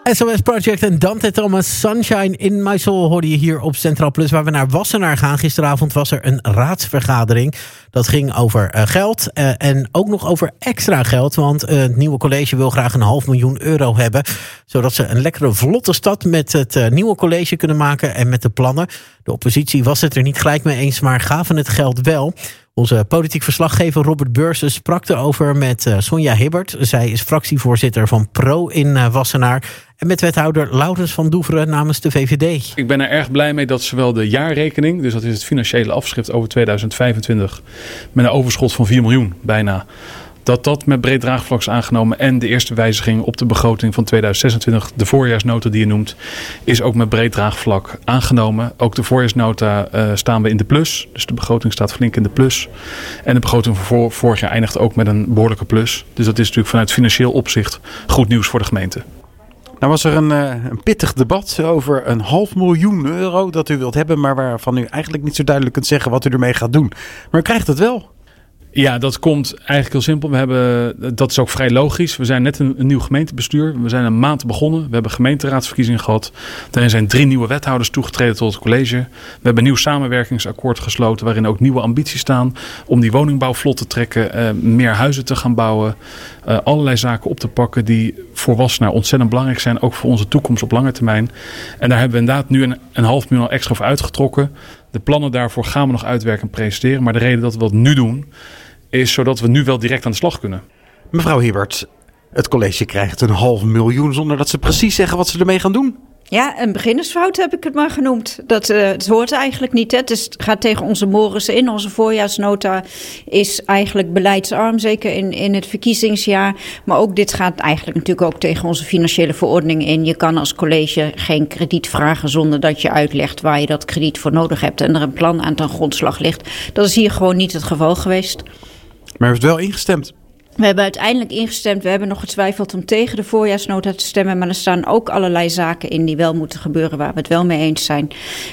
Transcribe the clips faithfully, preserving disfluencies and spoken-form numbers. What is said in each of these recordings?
S O S Project en Dante Thomas, Sunshine in My Soul hoorde je hier op Centraal Plus, waar we naar Wassenaar gaan. Gisteravond was er een raadsvergadering. Dat ging over uh, geld uh, en ook nog over extra geld. Want uh, het nieuwe college wil graag een half miljoen euro hebben. Zodat ze een lekkere vlotte stad met het uh, nieuwe college kunnen maken en met de plannen. De oppositie was het er niet gelijk mee eens, maar gaven het geld wel. Onze politiek verslaggever Robert Beursen sprak erover met uh, Sonja Hibbert. Zij is fractievoorzitter van Pro in uh, Wassenaar. En met wethouder Laurens van Doeveren namens de V V D. Ik ben er erg blij mee dat zowel de jaarrekening, dus dat is het financiële afschrift over tweeduizend vijfentwintig... met een overschot van vier miljoen bijna, dat dat met breed draagvlak is aangenomen. En de eerste wijziging op de begroting van tweeduizend zesentwintig, de voorjaarsnota die je noemt, is ook met breed draagvlak aangenomen. Ook de voorjaarsnota uh, staan we in de plus. Dus de begroting staat flink in de plus. En de begroting van vorig jaar eindigt ook met een behoorlijke plus. Dus dat is natuurlijk vanuit financieel opzicht goed nieuws voor de gemeente. Nou was er een, uh, een pittig debat over een half miljoen euro dat u wilt hebben, maar waarvan u eigenlijk niet zo duidelijk kunt zeggen wat u ermee gaat doen. Maar u krijgt het wel. Ja, dat komt eigenlijk heel simpel. We hebben, dat is ook vrij logisch. We zijn net een, een nieuw gemeentebestuur. We zijn een maand begonnen. We hebben gemeenteraadsverkiezingen gehad. Daarin zijn drie nieuwe wethouders toegetreden tot het college. We hebben een nieuw samenwerkingsakkoord gesloten waarin ook nieuwe ambities staan om die woningbouw vlot te trekken, uh, meer huizen te gaan bouwen, uh, allerlei zaken op te pakken die voor Wassenaar ontzettend belangrijk zijn, ook voor onze toekomst op lange termijn. En daar hebben we inderdaad nu een, een half miljoen extra voor uitgetrokken. De plannen daarvoor gaan we nog uitwerken en presenteren. Maar de reden dat we dat nu doen, is zodat we nu wel direct aan de slag kunnen. Mevrouw Hibbert, het college krijgt een half miljoen zonder dat ze precies zeggen wat ze ermee gaan doen. Ja, een beginnersfout heb ik het maar genoemd. Dat, uh, het hoort eigenlijk niet. Hè. Het, is, het gaat tegen onze mores in. Onze voorjaarsnota is eigenlijk beleidsarm, zeker in, in het verkiezingsjaar. Maar ook dit gaat eigenlijk natuurlijk ook tegen onze financiële verordening in. Je kan als college geen krediet vragen zonder dat je uitlegt waar je dat krediet voor nodig hebt en er een plan aan ten grondslag ligt. Dat is hier gewoon niet het geval geweest. Maar u heeft wel ingestemd. We hebben uiteindelijk ingestemd. We hebben nog getwijfeld om tegen de voorjaarsnota te stemmen. Maar er staan ook allerlei zaken in die wel moeten gebeuren waar we het wel mee eens zijn.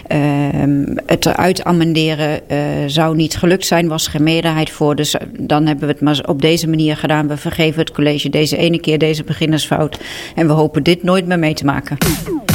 Uh, het eruit amenderen uh, zou niet gelukt zijn, was geen meerderheid voor. Dus dan hebben we het maar op deze manier gedaan. We vergeven het college deze ene keer deze beginnersfout. En we hopen dit nooit meer mee te maken.